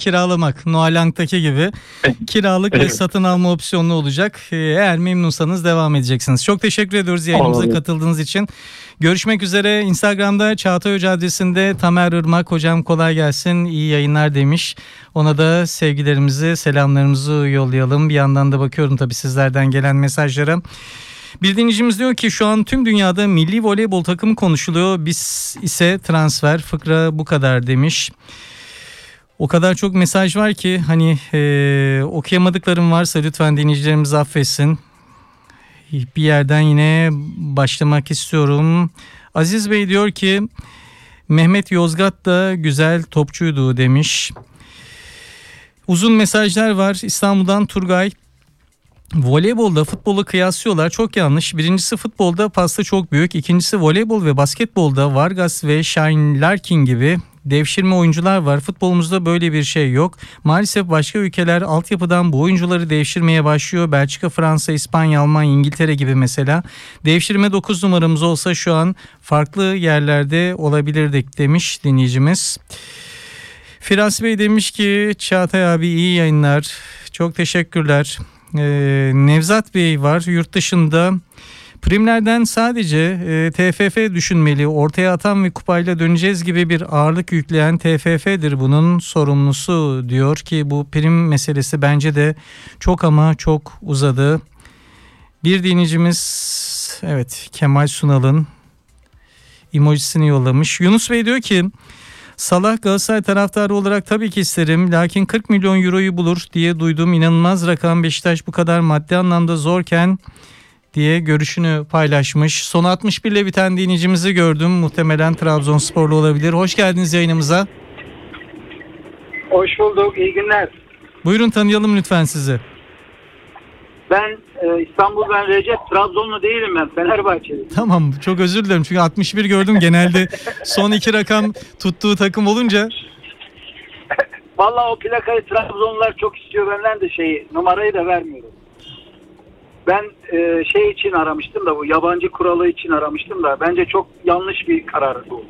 kiralamak. Noalank'taki gibi kiralık ve satın alma opsiyonlu olacak. Eğer memnunsanız devam edeceksiniz. Çok teşekkür ediyoruz yayınımıza katıldığınız için. Görüşmek üzere. Instagram'da Çağatay Hoca adresinde Tamer Irmak hocam kolay gelsin, iyi yayınlar demiş. Ona da sevgilerimizi, selamlarımızı yollayalım. Bir yandan da bakıyorum tabii sizlerden gelen mesajlara. Bir dinleyicimiz diyor ki şu an tüm dünyada milli voleybol takımı konuşuluyor. Biz ise transfer, fıkra bu kadar demiş. O kadar çok mesaj var ki hani okuyamadıklarım varsa lütfen dinleyicilerimiz affetsin. Bir yerden yine başlamak istiyorum. Aziz Bey diyor ki Mehmet Yozgat da güzel topçuydu demiş. Uzun mesajlar var. İstanbul'dan Turgay. Voleybolda futbolu kıyaslıyorlar. Çok yanlış. Birincisi futbolda pasta çok büyük. İkincisi voleybol ve basketbolda Vargas ve Shane Larkin gibi devşirme oyuncular var. Futbolumuzda böyle bir şey yok. Maalesef başka ülkeler altyapıdan bu oyuncuları devşirmeye başlıyor. Belçika, Fransa, İspanya, Almanya, İngiltere gibi mesela. Devşirme 9 numaramız olsa şu an farklı yerlerde olabilirdik demiş dinleyicimiz. Firas Bey demiş ki Çağatay abi iyi yayınlar. Çok teşekkürler. Nevzat Bey var yurt dışında. Primlerden sadece TFF düşünmeli. Ortaya atan ve kupayla döneceğiz gibi bir ağırlık yükleyen TFF'dir bunun sorumlusu diyor ki bu prim meselesi bence de çok ama çok uzadı. Bir dinleyicimiz evet Kemal Sunal'ın emojisini yollamış. Yunus Bey diyor ki Salah Galatasaray taraftarı olarak tabii ki isterim. Lakin 40 milyon euroyu bulur diye duydum. İnanılmaz rakam. Beşiktaş bu kadar maddi anlamda zorken diye görüşünü paylaşmış. Son 61 ile biten dinleyicimizi gördüm. Muhtemelen Trabzonsporlu olabilir. Hoş geldiniz yayınımıza. Hoş bulduk. İyi günler. Buyurun tanıyalım lütfen sizi. Ben İstanbul'dan Recep. Trabzonlu değilim ben. Fenerbahçeliyim. Tamam çok özür dilerim. Çünkü 61 gördüm. Genelde son iki rakam tuttuğu takım olunca. Vallahi o plakayı Trabzonlular çok istiyor. Benden de numarayı da vermiyorum. Ben için aramıştım da bu yabancı kuralı için aramıştım da bence çok yanlış bir karar bu.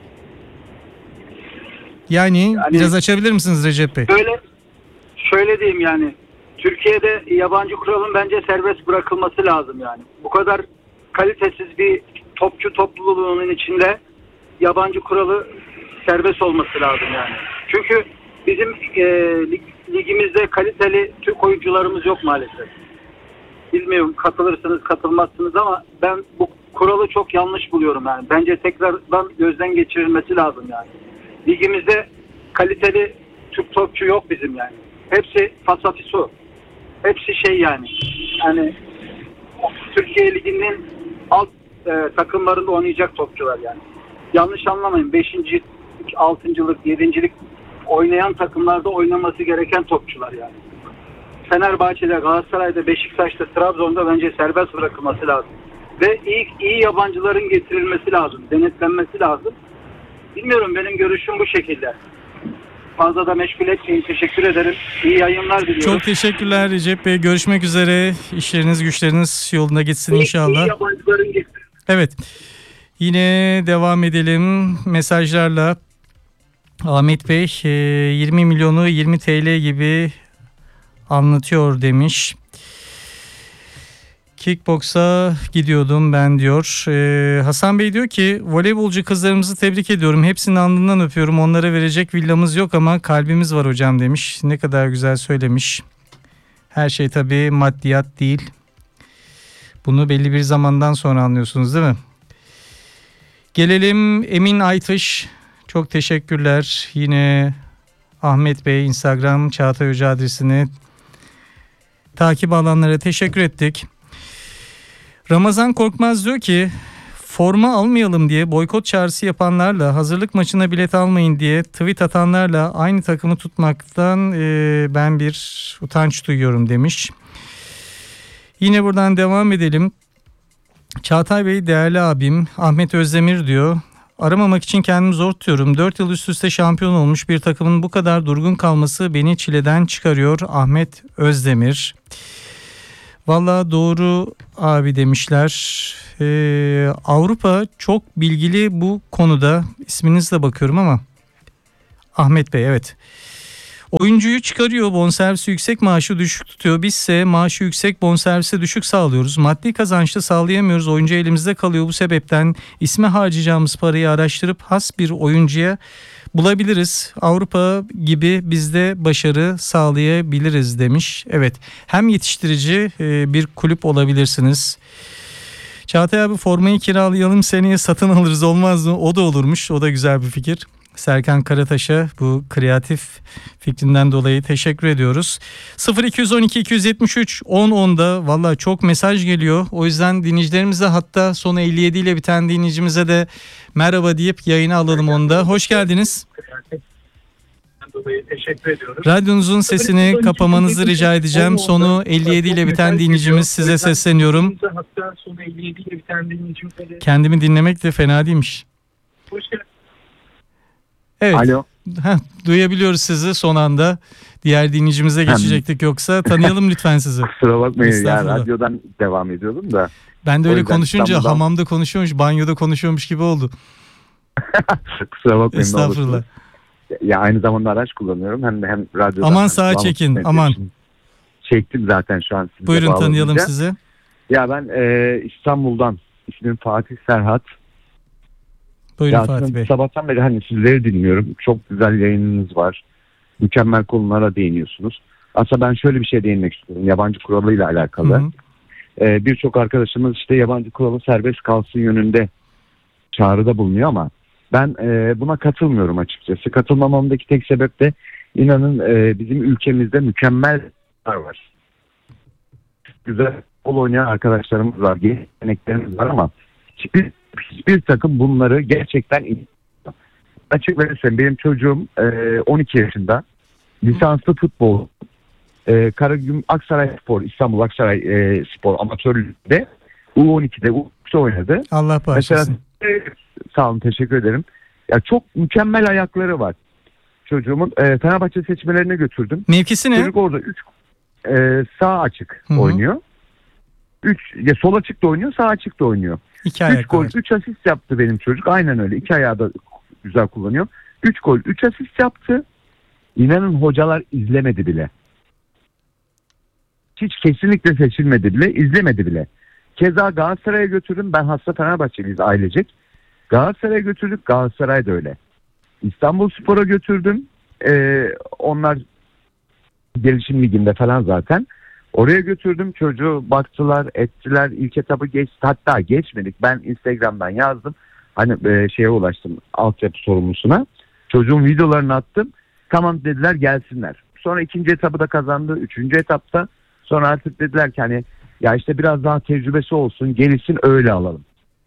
Yani biraz açabilir misiniz Recep Bey? Şöyle diyeyim yani. Türkiye'de yabancı kuralın bence serbest bırakılması lazım yani. Bu kadar kalitesiz bir topçu topluluğunun içinde yabancı kuralı serbest olması lazım yani. Çünkü bizim ligimizde kaliteli Türk oyuncularımız yok maalesef. Bilmiyorum katılırsınız katılmazsınız ama ben bu kuralı çok yanlış buluyorum yani. Bence tekrardan gözden geçirilmesi lazım yani. Ligimizde kaliteli Türk topçu yok bizim yani. Hepsi fasafiso. Hepsi yani. Yani Türkiye Ligi'nin alt takımlarında oynayacak topçular yani. Yanlış anlamayın. 5. 6.lık, 7.lik oynayan takımlarda oynaması gereken topçular yani. Fenerbahçe'de, Galatasaray'da, Beşiktaş'ta, Trabzon'da bence serbest bırakılması lazım. Ve iyi yabancıların getirilmesi lazım. Denetlenmesi lazım. Bilmiyorum benim görüşüm bu şekilde. Fazla da meşgul etmeyin. Teşekkür ederim. İyi yayınlar diliyorum. Çok teşekkürler Recep Bey. Görüşmek üzere. İşleriniz güçleriniz yolunda gitsin inşallah. İyi yabancıların getirilmesi. Evet. Yine devam edelim mesajlarla. Ahmet Bey 20 milyonu 20 TL gibi anlatıyor demiş. Kickboksa gidiyordum ben diyor. Hasan Bey diyor ki voleybolcu kızlarımızı tebrik ediyorum. Hepsinin alnından öpüyorum. Onlara verecek villamız yok ama kalbimiz var hocam demiş. Ne kadar güzel söylemiş. Her şey tabii maddiyat değil. Bunu belli bir zamandan sonra anlıyorsunuz değil mi? Gelelim Emin Aytış. Çok teşekkürler. Yine Ahmet Bey Instagram Çağatay Hoca adresini takip alanlara teşekkür ettik. Ramazan Korkmaz diyor ki forma almayalım diye boykot çağrısı yapanlarla hazırlık maçına bilet almayın diye tweet atanlarla aynı takımı tutmaktan ben bir utanç duyuyorum demiş. Yine buradan devam edelim. Çağatay Bey değerli abim Ahmet Özdemir diyor. Aramamak için kendimi zor tutuyorum. 4 yıl üst üste şampiyon olmuş bir takımın bu kadar durgun kalması beni çileden çıkarıyor. Ahmet Özdemir. Vallahi doğru abi demişler. Avrupa çok bilgili bu konuda. İsminizle bakıyorum ama. Ahmet Bey evet. Oyuncuyu çıkarıyor, bonservisi yüksek, maaşı düşük tutuyor. Bizse maaşı yüksek, bonservisi düşük sağlıyoruz. Maddi kazançlı sağlayamıyoruz. Oyuncu elimizde kalıyor. Bu sebepten isme harcayacağımız parayı araştırıp has bir oyuncuya bulabiliriz. Avrupa gibi biz de başarı sağlayabiliriz demiş. Evet, hem yetiştirici bir kulüp olabilirsiniz. Çağatay abi, formayı kiralayalım, seneye satın alırız olmaz mı? O da olurmuş. O da güzel bir fikir. Serkan Karataş'a bu kreatif fikrinden dolayı teşekkür ediyoruz. 0212 273 1010'da valla çok mesaj geliyor. O yüzden dinleyicilerimize, hatta sonu 57 ile biten dinleyicimize de merhaba deyip yayını alalım onda. Hoş geldiniz. Dolayı teşekkür ediyoruz. Radyonuzun sesini kapamanızı rica edeceğim. Sonu 57 ile biten dinleyicimiz, size sesleniyorum. Hatta sonu 57 ile biten dinleyicimize. Kendimi dinlemek de fena değilmiş. Hoş geldiniz. Evet. Alo. Duyabiliyoruz sizi son anda. Diğer dinleyicimize geçecektik, yoksa tanıyalım lütfen sizi. Kusura bakmayın ya, Estağfurullah. radyodan devam ediyordum da. Ben de O öyle yüzden konuşunca İstanbul'dan- hamamda konuşuyormuş, banyoda konuşuyormuş gibi oldu. Kusura bakmayın. ne Estağfurullah. olursunuz. Ya aynı zamanda araç kullanıyorum, hem radyodan. Aman hem sağa kulağım çekin, için aman. Çektim zaten şu an. Sizi de Buyurun, tanıyalım bağlamayacağım. sizi. Ya ben İstanbul'dan, ismim Fatih Serhat. Buyurun Ya Fatih aslında Bey. sabahtan beri hani sizleri dinliyorum. Çok güzel yayınınız var. Mükemmel konulara değiniyorsunuz. Aslında ben şöyle bir şey değinmek istiyorum. Yabancı kuralıyla alakalı. Hı hı. Birçok arkadaşımız işte yabancı kuralı serbest kalsın yönünde çağrıda bulunuyor ama ben buna katılmıyorum açıkçası. Katılmamamdaki tek sebep de inanın bizim ülkemizde mükemmel var. Güzel futbol oynayan arkadaşlarımız var, yeteneklerimiz var ama hiçbir takım bunları gerçekten açık verirsen, benim çocuğum 12 yaşında lisanslı futbol Karagümrük Aksaray Spor, İstanbul Aksaray Spor amatörlüğünde U12'de U3'te oynadı. Allah Mesela bağışlasın. sağ olun, teşekkür ederim. Ya çok mükemmel ayakları var. Çocuğumun Fenerbahçe seçmelerine götürdüm. Mevkisi ne? Çocuk orada 3 sağ açık Hı hı. oynuyor. 3 ya sol açık da oynuyor, sağ açık da oynuyor. 2 3 ayak gol, var. 3 asist yaptı benim çocuk. Aynen öyle. 2 ayağı da güzel kullanıyor. 3 gol, 3 asist yaptı. İnanın hocalar izlemedi bile. Hiç kesinlikle seçilmedi bile, izlemedi bile. Keza Galatasaray'a götürdüm. Ben hasta Fenerbahçeliyiz ailecek. Galatasaray'a götürdük. Galatasaray da öyle. İstanbulspor'a götürdüm. Onlar gelişim liginde falan zaten. Oraya götürdüm. Çocuğu baktılar, ettiler. İlk etabı geçti. Hatta geçmedik. Ben Instagram'dan yazdım. Hani şeye ulaştım, altyapı sorumlusuna. Çocuğun videolarını attım. Tamam dediler, gelsinler. Sonra ikinci etabı da kazandı. Üçüncü etapta. Sonra artık dediler ki hani ya işte biraz daha tecrübesi olsun, gelişsin, öyle alalım.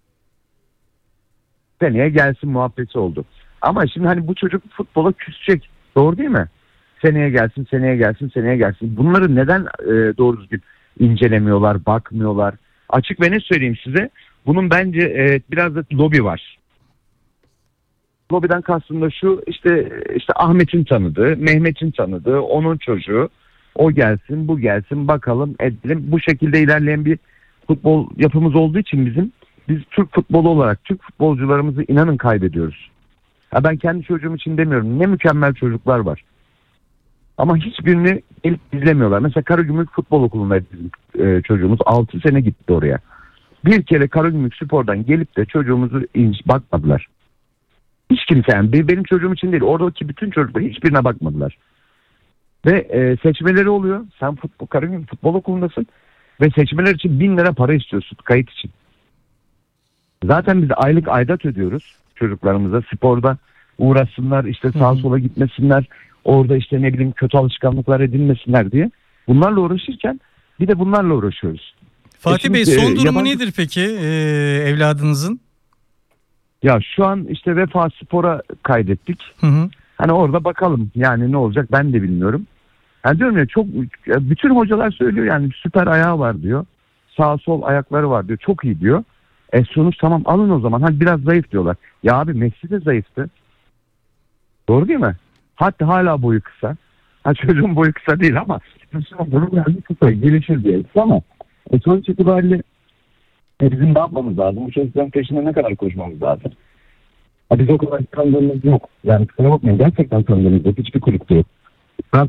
Seneye gelsin muhabbeti oldu. Ama şimdi hani bu çocuk futbola küsecek. Doğru değil mi? Seneye gelsin, seneye gelsin, seneye gelsin. Bunları neden doğru düzgün incelemiyorlar, bakmıyorlar? Açık ve ne söyleyeyim size? Bunun bence biraz da lobi var. Lobiden kastım da şu, işte Ahmet'in tanıdığı, Mehmet'in tanıdığı, onun çocuğu. O gelsin, bu gelsin, bakalım, edelim. Bu şekilde ilerleyen bir futbol yapımız olduğu için biz Türk futbolu olarak Türk futbolcularımızı inanın kaybediyoruz. Ya ben kendi çocuğum için demiyorum. Ne mükemmel çocuklar var. Ama hiçbirini gelip izlemiyorlar. Mesela Karagümrük Futbol Okulu'ndaydı bizim çocuğumuz. 6 sene gitti oraya. Bir kere Karagümrük Spor'dan gelip de çocuğumuzu bakmadılar. Hiç kimse, yani benim çocuğum için değil, oradaki bütün çocuklar hiçbirine bakmadılar. Ve seçmeleri oluyor. Sen Karagümrük Futbol Okulu'ndasın ve seçmeler için 1000 lira para istiyorsun kayıt için. Zaten biz aylık aidat ödüyoruz çocuklarımıza. Sporda uğraşsınlar, işte sağa sola gitmesinler, orada işte ne bileyim kötü alışkanlıklar edinmesinler diye. Bunlarla uğraşırken bir de bunlarla uğraşıyoruz. Fatih Bey, son durumu nedir peki evladınızın? Ya şu an işte Vefa Spor'a kaydettik. Hı hı. Hani orada bakalım yani ne olacak, ben de bilmiyorum. Yani diyorum ya, bütün hocalar söylüyor yani süper ayağı var diyor. Sağ sol ayakları var diyor. Çok iyi diyor. Sonuç tamam, alın o zaman. Hani biraz zayıf diyorlar. Ya abi Messi de zayıftı. Doğru değil mi? Hatta hala boyu kısa. Ha, çocuğun boyu kısa değil ama bunu yani kısa gelişir diye. Ama sonuç itibariyle bizim ne yapmamız lazım? Bu çocukların peşinde ne kadar koşmamız lazım? Biz o kadar tanıdığımız yok. Yani kusura bakmayın, gerçekten tanıdığımız yok. Hiçbir kulüpte yok. Ben